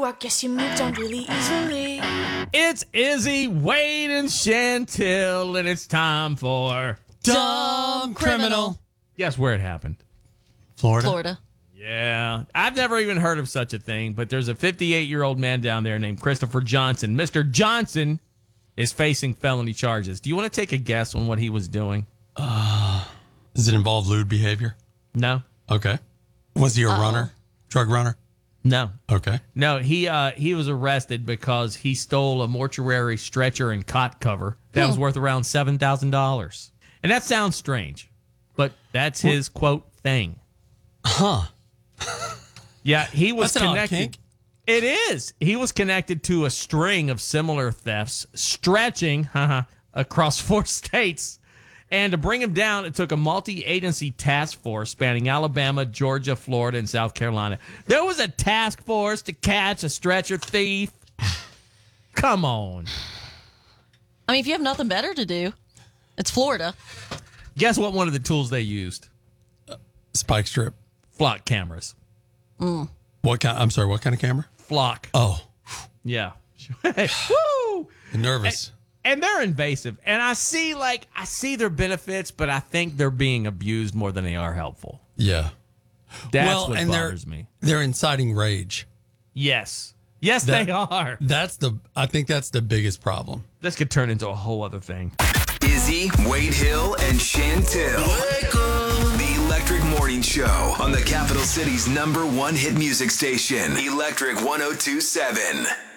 I guess you moved on really easily. It's Izzy, Wade, and Chantil, and it's time for Dumb Criminal. Guess where it happened? Florida. Yeah. I've never even heard of such a thing, but there's a 58-year-old man down there named Christopher Johnson. Mr. Johnson is facing felony charges. Do you want to take a guess on what he was doing? Does it involve lewd behavior? No. Okay. Was he a runner? Drug runner? No. Okay. No, he was arrested because he stole a mortuary stretcher and cot cover that was worth around $7,000. And that sounds strange, but that's his, quote, thing. Huh. Yeah, he was That's an odd connected. kink. It is. He was connected to a string of similar thefts, stretching across 4 states. And to bring him down, it took a multi-agency task force spanning Alabama, Georgia, Florida, and South Carolina. There was a task force to catch a stretcher thief. Come on. I mean, if you have nothing better to do, it's Florida. Guess what one of the tools they used? Spike strip. Flock cameras. What kind? I'm sorry. What kind of camera? Flock. Oh, Yeah. Woo! nervous. And they're invasive. And I see their benefits, but I think they're being abused more than they are helpful. Yeah. That's what bothers me. They're inciting rage. Yes. Yes, they are. I think that's the biggest problem. This could turn into a whole other thing. Izzy, Wade Hill, and Chantil. The Electric Morning Show on the Capital City's #1 hit music station, Electric 102.7.